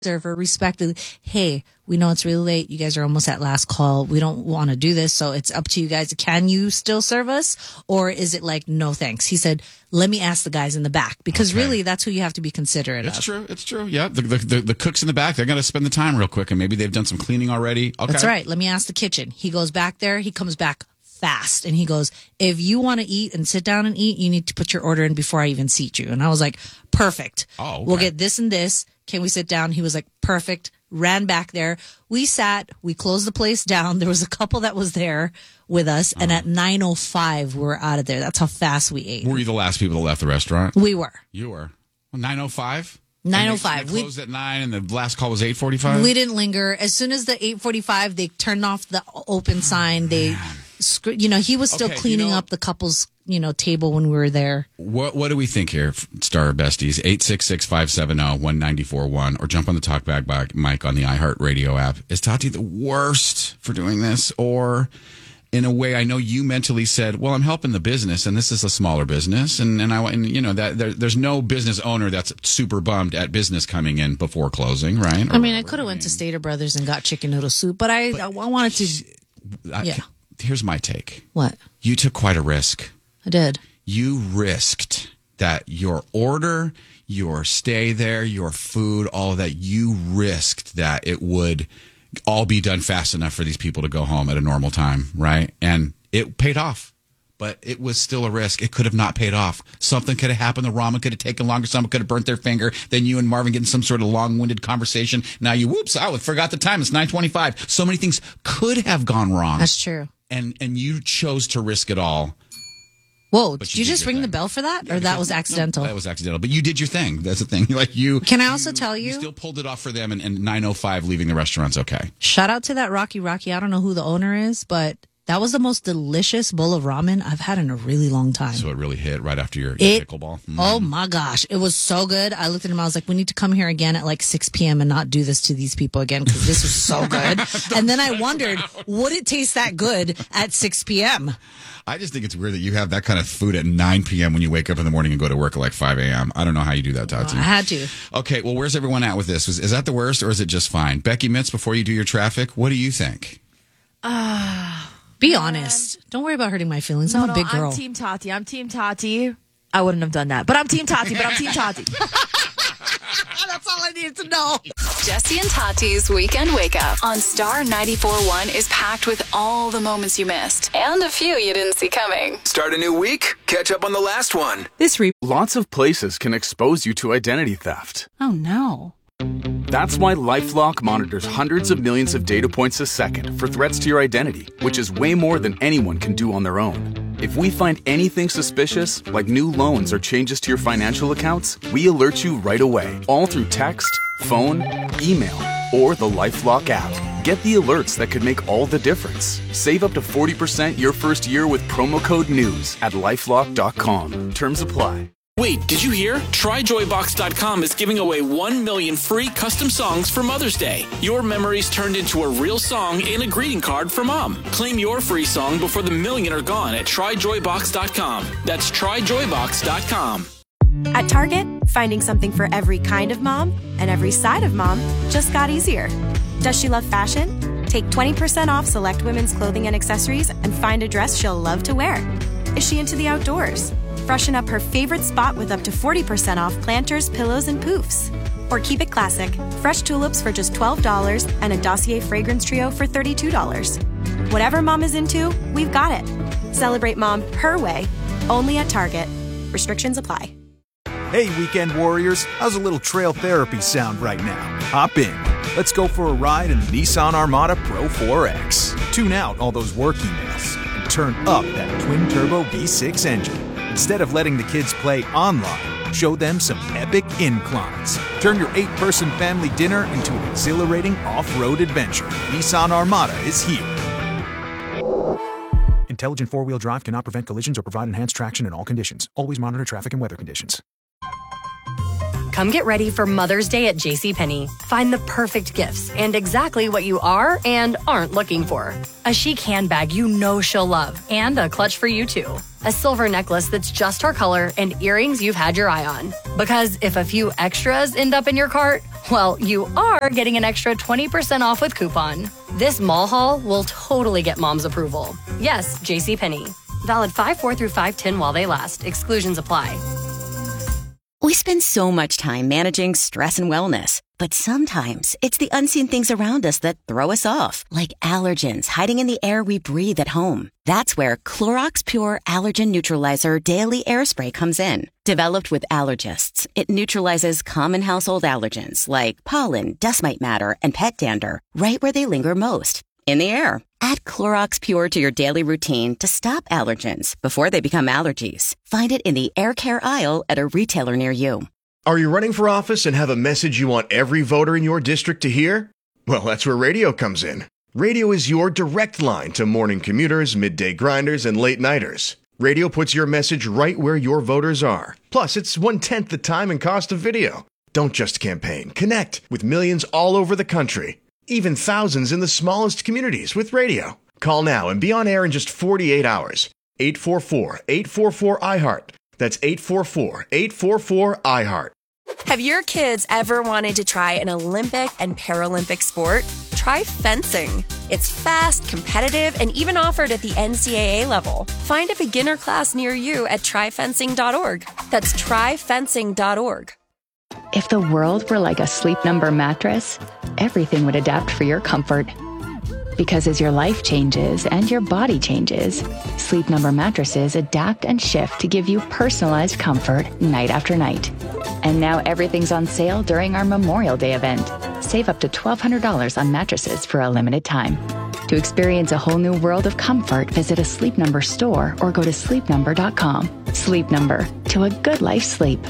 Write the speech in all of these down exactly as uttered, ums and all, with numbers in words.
server respectfully, hey, we know it's really late. You guys are almost at last call. We don't want to do this. So it's up to you guys. Can you still serve us? Or is it like, no, thanks? He said, let me ask the guys in the back, because Okay. really that's who you have to be considerate It's of. true. It's true. Yeah. The, the, the, the cooks in the back, they're going to spend the time real quick, and maybe they've done some cleaning already. Okay. That's right. Let me ask the kitchen. He goes back there. He comes back fast. And he goes, if you want to eat and sit down and eat, you need to put your order in before I even seat you. And I was like, perfect. Oh, okay. We'll get this and this. Can we sit down? He was like, perfect. Ran back there. We sat. We closed the place down. There was a couple that was there with us. And at nine oh five, we were out of there. That's how fast we ate. Were you the last people that left the restaurant? We were. You were. nine oh five? nine oh five. They closed at nine, and the last call was eight forty-five? We didn't linger. As soon as the eight forty-five, they turned off the open sign. They, scr- you know, he was still Okay, you cleaning know- up the couple's, you know, table when we were there. What what do we think here, Star Besties? eight six six, five seven zero, one nine four one, or jump on the Talkback mic on the iHeartRadio app. Is Tati the worst for doing this? Or in a way, I know you mentally said, well, I'm helping the business, and this is a smaller business, and, and I and, you know that there, there's no business owner that's super bummed at business coming in before closing, right? Or I mean, I whatever. could have went to Stater Brothers and got chicken noodle soup, but I, I wanted to. I- Yeah. Here's my take. What? You took quite a risk. I did. You risked that your order, your stay there, your food, all of that, you risked that it would all be done fast enough for these people to go home at a normal time, right? And it paid off, but it was still a risk. It could have not paid off. Something could have happened. The ramen could have taken longer. Someone could have burnt their finger. Then you and Marvin get in some sort of long-winded conversation. Now you, whoops, I forgot the time. It's nine twenty-five. So many things could have gone wrong. That's true. And and you chose to risk it all. Whoa, But did you you did just your ring thing. the bell for that? Or that was accidental? No, that was accidental. But you did your thing. That's the thing. Like you. Can I also tell you? You still pulled it off for them, and, and nine oh five leaving the restaurant's okay. Shout out to that Rocky Rocky. I don't know who the owner is, but that was the most delicious bowl of ramen I've had in a really long time. So it really hit right after your, your It, pickleball. Mm. oh my gosh, it was so good. I looked at him, I was like, we need to come here again at like six p.m. and not do this to these people again, because this was so good. And then I wondered, would it taste that good at six p.m.? I just think it's weird that you have that kind of food at nine p.m. when you wake up in the morning and go to work at like five a.m. I don't know how you do that, Tati. I had to. Okay, well, where's everyone at with this? Is, is that the worst, or is it just fine? Becky Mitz, before you do your traffic, what do you think? Be honest. Don't worry about hurting my feelings. I'm No, a big no, girl. I'm Team Tati. I'm Team Tati. I wouldn't have done that, but I'm Team Tati. But I'm Team Tati. That's all I needed to know. Jesse and Tati's Weekend Wake Up on Star ninety-four point one is packed with all the moments you missed and a few you didn't see coming. Start a new week? Catch up on the last one. This re- Lots of places can expose you to identity theft. Oh no. That's why LifeLock monitors hundreds of millions of data points a second for threats to your identity, which is way more than anyone can do on their own. If we find anything suspicious, like new loans or changes to your financial accounts, we alert you right away, all through text, phone, email, or the LifeLock app. Get the alerts that could make all the difference. Save up to forty percent your first year with promo code NEWS at lifelock dot com. Terms apply. Wait, did you hear? Try Joy Box dot com is giving away one million free custom songs for Mother's Day. Your memories turned into a real song and a greeting card for Mom. Claim your free song before the million are gone at Try Joy Box dot com. That's Try Joy Box dot com. At Target, finding something for every kind of mom and every side of mom just got easier. Does she love fashion? Take twenty percent off select women's clothing and accessories and find a dress she'll love to wear. Is she into the outdoors? Freshen up her favorite spot with up to forty percent off planters, pillows, and poofs. Or keep it classic. Fresh tulips for just twelve dollars and a Dossier fragrance trio for thirty-two dollars. Whatever mom is into, we've got it. Celebrate mom her way, only at Target. Restrictions apply. Hey, weekend warriors, how's a little trail therapy sound right now? Hop in. Let's go for a ride in the Nissan Armada Pro four X. Tune out all those work emails and turn up that twin-turbo V six engine. Instead of letting the kids play online, show them some epic inclines. Turn your eight-person family dinner into an exhilarating off-road adventure. Nissan Armada is here. Intelligent four-wheel drive cannot prevent collisions or provide enhanced traction in all conditions. Always monitor traffic and weather conditions. Come get ready for Mother's Day at JCPenney. Find the perfect gifts and exactly what you are and aren't looking for. A chic handbag you know she'll love, and a clutch for you too. A silver necklace that's just her color, and earrings you've had your eye on. Because if a few extras end up in your cart, well, you are getting an extra twenty percent off with coupon. This mall haul will totally get mom's approval. Yes, JCPenney. Valid five four through five ten while they last. Exclusions apply. We spend so much time managing stress and wellness, but sometimes it's the unseen things around us that throw us off, like allergens hiding in the air we breathe at home. That's where Clorox Pure Allergen Neutralizer Daily Air Spray comes in. Developed with allergists, it neutralizes common household allergens like pollen, dust mite matter, and pet dander right where they linger most, in the air. Add Clorox Pure to your daily routine to stop allergens before they become allergies. Find it in the air care aisle at a retailer near you. Are you running for office and have a message you want every voter in your district to hear? Well, that's where radio comes in. Radio is your direct line to morning commuters, midday grinders, and late nighters. Radio puts your message right where your voters are. Plus, it's one-tenth the time and cost of video. Don't just campaign. Connect with millions all over the country. Even thousands in the smallest communities with radio. Call now and be on air in just forty-eight hours. eight four four, eight four four, I heart. That's eight four four, eight four four, I heart. Have your kids ever wanted to try an Olympic and Paralympic sport? Try fencing. It's fast, competitive, and even offered at the N C double A level. Find a beginner class near you at try fencing dot org. That's try fencing dot org. If the world were like a Sleep Number mattress, everything would adapt for your comfort. Because as your life changes and your body changes, Sleep Number mattresses adapt and shift to give you personalized comfort night after night. And now everything's on sale during our Memorial Day event. Save up to twelve hundred dollars on mattresses for a limited time. To experience a whole new world of comfort, visit a Sleep Number store or go to sleep number dot com. Sleep Number, to a good life sleep.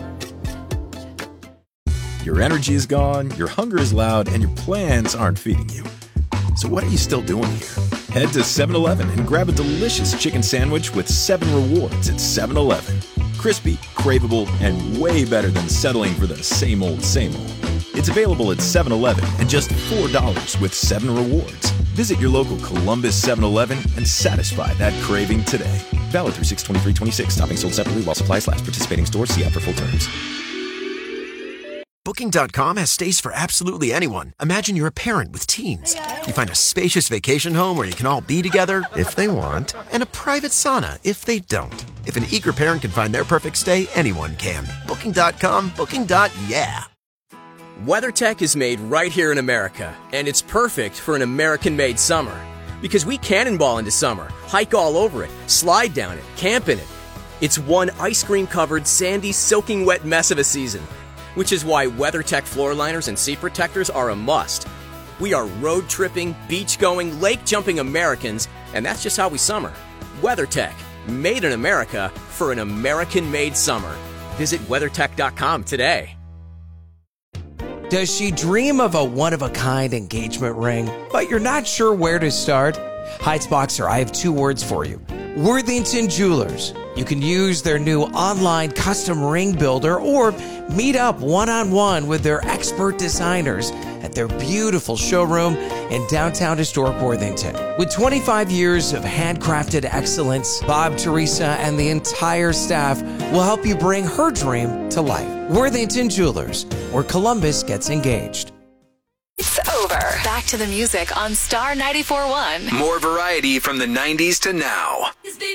Your energy is gone, your hunger is loud, and your plans aren't feeding you. So what are you still doing here? Head to seven eleven and grab a delicious chicken sandwich with seven rewards at seven eleven. Crispy, craveable, and way better than settling for the same old, same old. It's available at seven eleven and just four dollars with seven rewards. Visit your local Columbus seven eleven and satisfy that craving today. Valid through six twenty-three twenty-six. Topping sold separately while supplies last. Participating stores. See app for full terms. Booking dot com has stays for absolutely anyone. Imagine you're a parent with teens. You find a spacious vacation home where you can all be together, if they want, and a private sauna, if they don't. If an eager parent can find their perfect stay, anyone can. Booking dot com, booking. Yeah. WeatherTech is made right here in America, and it's perfect for an American-made summer. Because we cannonball into summer, hike all over it, slide down it, camp in it. It's one ice cream-covered, sandy, soaking wet mess of a season. Which is why WeatherTech floor liners and seat protectors are a must. We are road tripping, beach going, lake jumping Americans, and that's just how we summer. WeatherTech, made in America for an American-made summer. Visit weathertech dot com today. Does she dream of a one-of-a-kind engagement ring, but you're not sure where to start? Heights Boxer, I have two words for you. Worthington Jewelers. You can use their new online custom ring builder or meet up one-on-one with their expert designers at their beautiful showroom in downtown historic Worthington. With twenty-five years of handcrafted excellence, Bob, Teresa, and the entire staff will help you bring her dream to life. Worthington Jewelers, where Columbus gets engaged. It's over. Back to the music on Star ninety-four point one. More variety from the nineties to now.